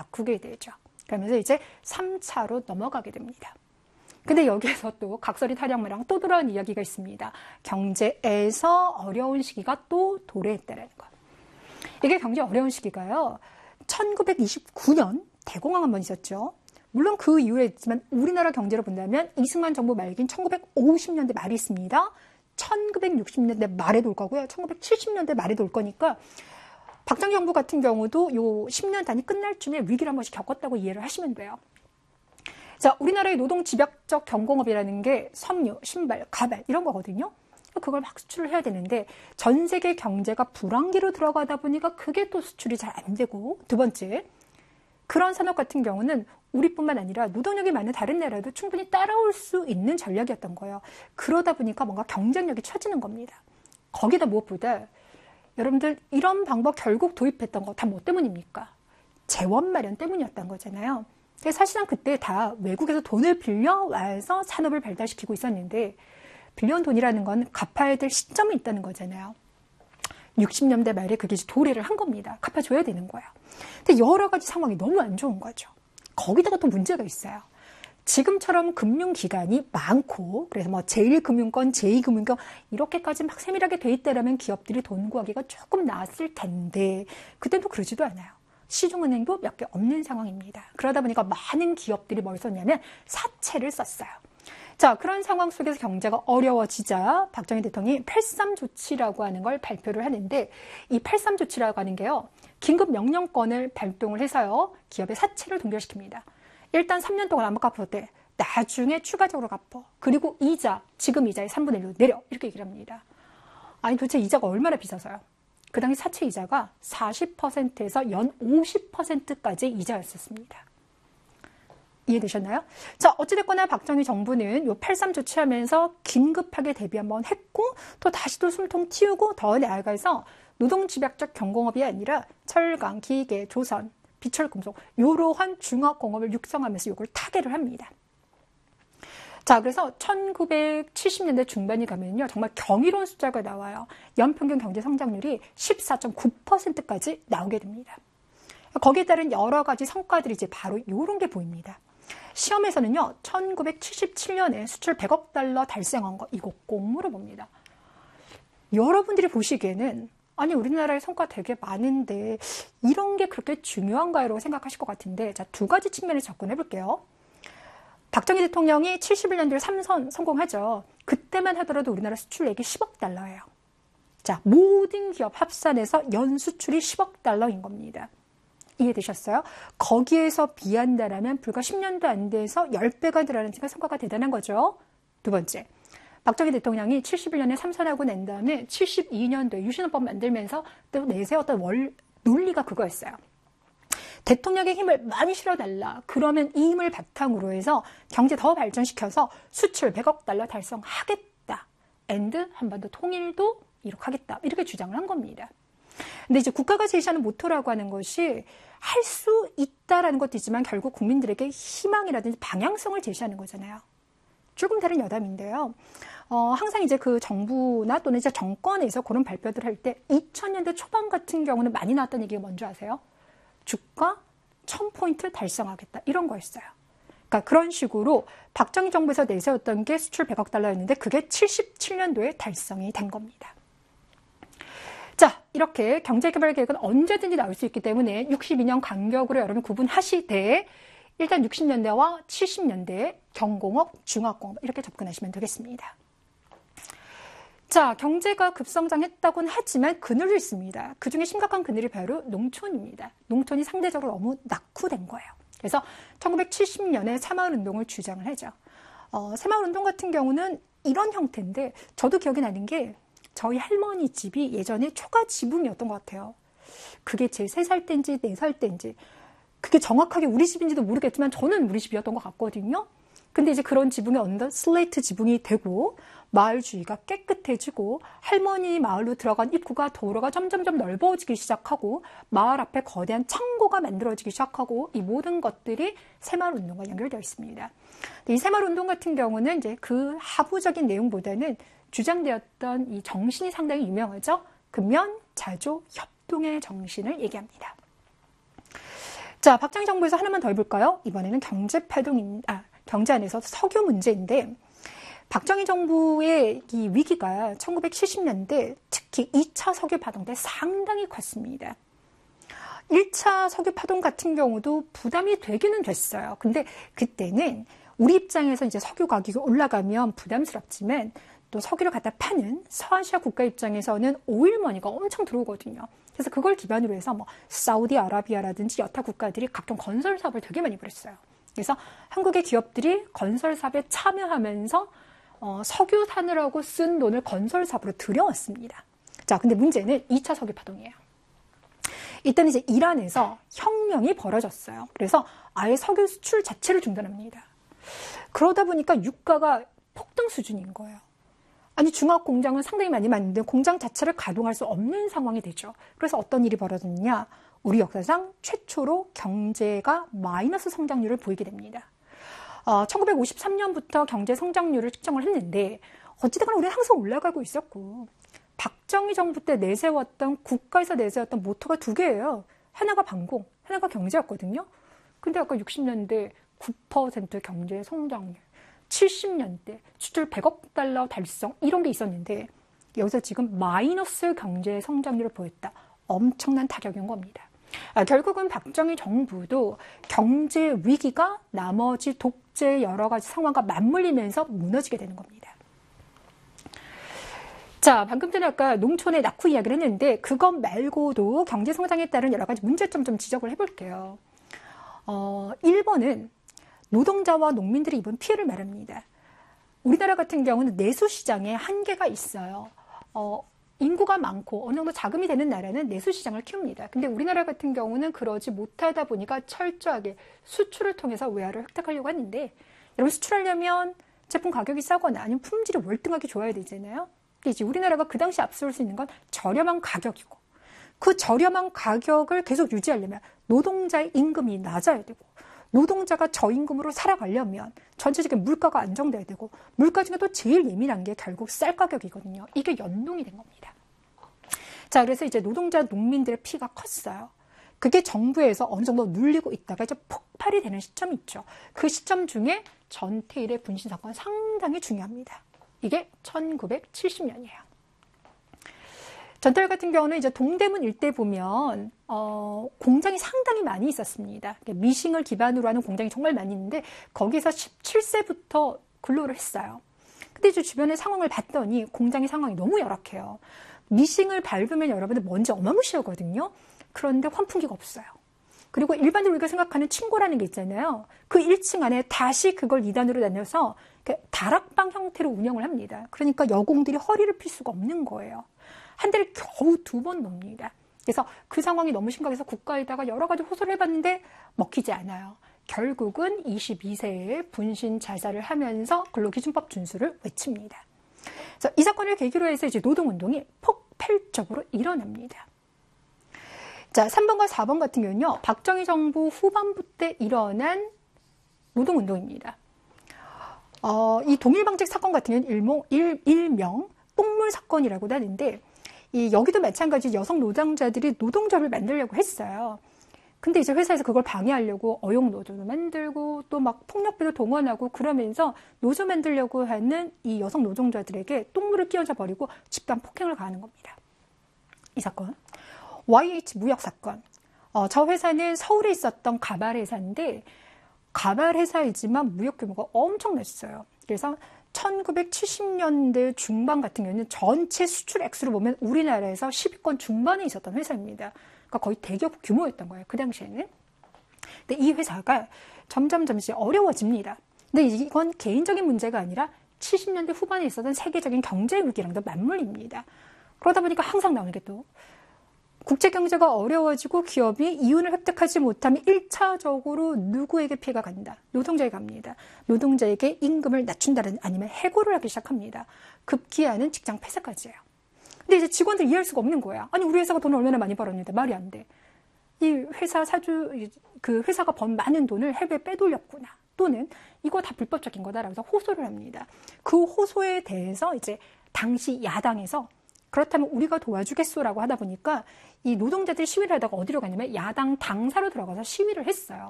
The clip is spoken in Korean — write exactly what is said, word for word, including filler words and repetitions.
바꾸게 되죠. 그러면서 이제 삼 차로 넘어가게 됩니다. 근데 여기에서 또 각설이 타령마랑 또 돌아온 이야기가 있습니다. 경제에서 어려운 시기가 또 도래했다는 거. 이게 경제 어려운 시기가요. 천구백이십구 년 대공황 한번 있었죠. 물론 그 이후에 있지만 우리나라 경제를 본다면 이승만 정부 말기인 천구백오십 년대 말이 있습니다. 천구백육십 년대 말에도 올 거고요. 천구백칠십 년대 말에도 올 거니까 박정희 정부 같은 경우도 요 십 년 단위 끝날 쯤에 위기를 한 번씩 겪었다고 이해를 하시면 돼요. 자, 우리나라의 노동 집약적 경공업이라는 게 섬유, 신발, 가발 이런 거거든요. 그걸 막 수출을 해야 되는데 전 세계 경제가 불황기로 들어가다 보니까 그게 또 수출이 잘 안 되고, 두 번째, 그런 산업 같은 경우는 우리뿐만 아니라 노동력이 많은 다른 나라도 충분히 따라올 수 있는 전략이었던 거예요. 그러다 보니까 뭔가 경쟁력이 처지는 겁니다. 거기다 무엇보다 여러분들 이런 방법 결국 도입했던 거 다 뭐 때문입니까? 재원 마련 때문이었던 거잖아요. 사실상 그때 다 외국에서 돈을 빌려와서 산업을 발달시키고 있었는데 빌려온 돈이라는 건 갚아야 될 시점이 있다는 거잖아요. 육십 년대 말에 그게 도래를 한 겁니다. 갚아줘야 되는 거예요. 근데 여러 가지 상황이 너무 안 좋은 거죠. 거기다가 또 문제가 있어요. 지금처럼 금융기관이 많고 그래서 뭐 제일금융권, 제이금융권 이렇게까지 막 세밀하게 돼 있다라면 기업들이 돈 구하기가 조금 나았을 텐데 그때도 그러지도 않아요. 시중은행도 몇 개 없는 상황입니다. 그러다 보니까 많은 기업들이 뭘 썼냐면 사채를 썼어요. 자, 그런 상황 속에서 경제가 어려워지자 박정희 대통령이 팔삼 조치라고 하는 걸 발표를 하는데 이 팔삼 조치라고 하는 게요. 긴급 명령권을 발동을 해서요. 기업의 사채를 동결시킵니다. 일단 삼 년 동안 안 갚았대. 나중에 추가적으로 갚어. 그리고 이자, 지금 이자의 삼분의 일로 내려. 이렇게 얘기를 합니다. 아니 도대체 이자가 얼마나 비싸서요? 그 당시 사채 이자가 사십 퍼센트에서 연 오십 퍼센트까지 이자였었습니다. 이해되셨나요? 자, 어찌됐거나 박정희 정부는 요 팔삼 조치하면서 긴급하게 대비 한번 했고 또 다시 또 숨통 틔우고 더 나아가서 노동집약적 경공업이 아니라 철강, 기계, 조선, 비철금속 이러한 중화공업을 육성하면서 이걸 타개를 합니다. 자, 그래서 천구백칠십 년대 중반이 가면요. 정말 경이로운 숫자가 나와요. 연평균 경제 성장률이 십사 점 구 퍼센트까지 나오게 됩니다. 거기에 따른 여러 가지 성과들이 이제 바로 이런 게 보입니다. 시험에서는요. 천구백칠십칠 년에 수출 백억 달러 달성한 거 이거 꼭 물어봅니다. 여러분들이 보시기에는 아니 우리나라의 성과 되게 많은데 이런 게 그렇게 중요한가요? 생각하실 것 같은데 자, 두 가지 측면에서 접근해 볼게요. 박정희 대통령이 칠십일 년도에 삼선 성공하죠. 그때만 하더라도 우리나라 수출액이 십억 달러예요. 자, 모든 기업 합산해서 연 수출이 십억 달러인 겁니다. 이해되셨어요? 거기에서 비한다라면 불과 십 년도 안 돼서 십 배가 늘어나니까 성과가 대단한 거죠. 두 번째, 박정희 대통령이 칠십일 년에 삼선하고 난 다음에 칠십이 년도에 유신헌법 만들면서 또 내세웠던 월, 논리가 그거였어요. 대통령의 힘을 많이 실어달라. 그러면 이 힘을 바탕으로 해서 경제 더 발전시켜서 수출 백억 달러 달성하겠다. 앤드 한반도 통일도 이룩하겠다. 이렇게 주장을 한 겁니다. 근데 이제 국가가 제시하는 모토라고 하는 것이 할 수 있다라는 것도 있지만 결국 국민들에게 희망이라든지 방향성을 제시하는 거잖아요. 조금 다른 여담인데요. 어, 항상 이제 그 정부나 또는 이제 정권에서 그런 발표들 할 때 이천 년대 초반 같은 경우는 많이 나왔던 얘기가 뭔지 아세요? 주가 천 포인트 달성하겠다. 이런 거였어요. 그러니까 그런 식으로 박정희 정부에서 내세웠던 게 수출 백억 달러였는데 그게 칠십칠 년도에 달성이 된 겁니다. 자, 이렇게 경제개발 계획은 언제든지 나올 수 있기 때문에 육십이 년 간격으로 여러분 구분하시되 일단 육십 년대와 칠십 년대 경공업, 중화공업 이렇게 접근하시면 되겠습니다. 자, 경제가 급성장했다고는 하지만 그늘도 있습니다. 그중에 심각한 그늘이 바로 농촌입니다. 농촌이 상대적으로 너무 낙후된 거예요. 그래서 천구백칠십 년에 새마을운동을 주장을 하죠. 어, 새마을운동 같은 경우는 이런 형태인데 저도 기억이 나는 게 저희 할머니 집이 예전에 초가 지붕이었던 것 같아요. 그게 제 세 살 때인지 네 살 때인지 그게 정확하게 우리 집인지도 모르겠지만 저는 우리 집이었던 것 같거든요. 근데 이제 그런 지붕이 언더 슬레이트 지붕이 되고 마을 주위가 깨끗해지고 할머니 마을로 들어간 입구가 도로가 점점점 넓어지기 시작하고 마을 앞에 거대한 창고가 만들어지기 시작하고 이 모든 것들이 새마을운동과 연결되어 있습니다. 이 새마을운동 같은 경우는 이제 그 하부적인 내용보다는 주장되었던 이 정신이 상당히 유명하죠. 근면, 자조, 협동의 정신을 얘기합니다. 자, 박정희 정부에서 하나만 더 해볼까요? 이번에는 경제 파동, 아, 경제 안에서 석유 문제인데, 박정희 정부의 이 위기가 천구백칠십 년대 특히 이 차 석유 파동 때 상당히 컸습니다. 일 차 석유 파동 같은 경우도 부담이 되기는 됐어요. 근데 그때는 우리 입장에서 이제 석유 가격이 올라가면 부담스럽지만 또 석유를 갖다 파는 서아시아 국가 입장에서는 오일머니가 엄청 들어오거든요. 그래서 그걸 기반으로 해서 뭐 사우디아라비아라든지 여타 국가들이 각종 건설 사업을 되게 많이 벌였어요. 그래서 한국의 기업들이 건설 사업에 참여하면서 어, 석유 사느라고 쓴 돈을 건설 사업으로 들여왔습니다. 자, 근데 문제는 이 차 석유 파동이에요. 이때는 이제 이란에서 혁명이 벌어졌어요. 그래서 아예 석유 수출 자체를 중단합니다. 그러다 보니까 유가가 폭등 수준인 거예요. 아니, 중화 공장은 상당히 많이 만드는데 공장 자체를 가동할 수 없는 상황이 되죠. 그래서 어떤 일이 벌어졌느냐? 우리 역사상 최초로 경제가 마이너스 성장률을 보이게 됩니다. 어, 천구백오십삼 년부터 경제 성장률을 측정을 했는데 어찌됐거나 우리는 항상 올라가고 있었고, 박정희 정부 때 내세웠던, 국가에서 내세웠던 모토가 두 개예요. 하나가 반공, 하나가 경제였거든요. 근데 아까 육십 년대 구 퍼센트 경제 성장률, 칠십 년대 수출 백억 달러 달성, 이런 게 있었는데 여기서 지금 마이너스 경제 성장률을 보였다. 엄청난 타격인 겁니다. 아, 결국은 박정희 정부도 경제 위기가 나머지 독재 여러 가지 상황과 맞물리면서 무너지게 되는 겁니다. 자, 방금 전에 아까 농촌의 낙후 이야기를 했는데 그것 말고도 경제 성장에 따른 여러 가지 문제점 좀 지적을 해볼게요. 어, 일 번은 노동자와 농민들이 입은 피해를 말합니다. 우리나라 같은 경우는 내수시장에 한계가 있어요. 어, 인구가 많고 어느 정도 자금이 되는 나라는 내수시장을 키웁니다. 근데 우리나라 같은 경우는 그러지 못하다 보니까 철저하게 수출을 통해서 외화를 획득하려고 하는데, 여러분 수출하려면 제품 가격이 싸거나 아니면 품질이 월등하게 좋아야 되잖아요. 근데 이제 우리나라가 그 당시 앞설 수 있는 건 저렴한 가격이고, 그 저렴한 가격을 계속 유지하려면 노동자의 임금이 낮아야 되고, 노동자가 저임금으로 살아가려면 전체적인 물가가 안정돼야 되고, 물가 중에 또 제일 예민한 게 결국 쌀 가격이거든요. 이게 연동이 된 겁니다. 자, 그래서 이제 노동자, 농민들의 피해가 컸어요. 그게 정부에서 어느 정도 눌리고 있다가 이제 폭발이 되는 시점이 있죠. 그 시점 중에 전태일의 분신 사건 상당히 중요합니다. 이게 천구백칠십 년이에요. 전태일 같은 경우는 이제 동대문 일대 보면 어, 공장이 상당히 많이 있었습니다. 미싱을 기반으로 하는 공장이 정말 많이 있는데 거기서 십칠 세부터 근로를 했어요. 근데 이제 주변의 상황을 봤더니 공장의 상황이 너무 열악해요. 미싱을 밟으면 여러분들 먼지 어마무시하거든요. 그런데 환풍기가 없어요. 그리고 일반적으로 우리가 생각하는 층고라는 게 있잖아요. 그 일 층 안에 다시 그걸 이 단으로 나눠서 다락방 형태로 운영을 합니다. 그러니까 여공들이 허리를 필 수가 없는 거예요. 한 달에 겨우 두 번 놉니다. 그래서 그 상황이 너무 심각해서 국가에다가 여러 가지 호소를 해봤는데 먹히지 않아요. 결국은 이십이 세에 분신 자살을 하면서 근로기준법 준수를 외칩니다. 그래서 이 사건을 계기로 해서 이제 노동운동이 폭발적으로 일어납니다. 자, 삼 번과 사 번 같은 경우는요, 박정희 정부 후반부 때 일어난 노동운동입니다. 어, 이 동일방책 사건 같은 경우는 일명, 일, 일명 똥물 사건이라고도 하는데, 이 여기도 마찬가지 여성 노동자들이 노동조합을 만들려고 했어요. 근데 이제 회사에서 그걸 방해하려고 어용 노조도 만들고 또 막 폭력배도 동원하고 그러면서 노조 만들려고 하는 이 여성 노동자들에게 똥물을 끼얹어 버리고 집단 폭행을 가하는 겁니다. 이 사건. 와이에이치 무역 사건. 어, 저 회사는 서울에 있었던 가발 회사인데 가발 회사이지만 무역 규모가 엄청났어요. 그래서 천구백칠십 년대 중반 같은 경우는 전체 수출 액수를 보면 우리나라에서 십 위권 중반에 있었던 회사입니다. 그러니까 거의 대기업 규모였던 거예요. 그 당시에는. 근데 이 회사가 점점 점점 어려워집니다. 근데 이건 개인적인 문제가 아니라 칠십 년대 후반에 있었던 세계적인 경제 위기랑도 맞물립니다. 그러다 보니까 항상 나오는 게 또 국제 경제가 어려워지고 기업이 이윤을 획득하지 못하면 일 차적으로 누구에게 피해가 간다? 노동자에게 갑니다. 노동자에게 임금을 낮춘다는 아니면 해고를 하기 시작합니다. 급기야는 직장 폐쇄까지예요. 근데 이제 직원들 이해할 수가 없는 거야. 아니 우리 회사가 돈을 얼마나 많이 벌었는데 말이 안 돼. 이 회사 사주 그 회사가 번 많은 돈을 해외에 빼돌렸구나. 또는 이거 다 불법적인 거다라면서 호소를 합니다. 그 호소에 대해서 이제 당시 야당에서 그렇다면 우리가 도와주겠소라고 하다 보니까 이 노동자들이 시위를 하다가 어디로 갔냐면 야당 당사로 들어가서 시위를 했어요.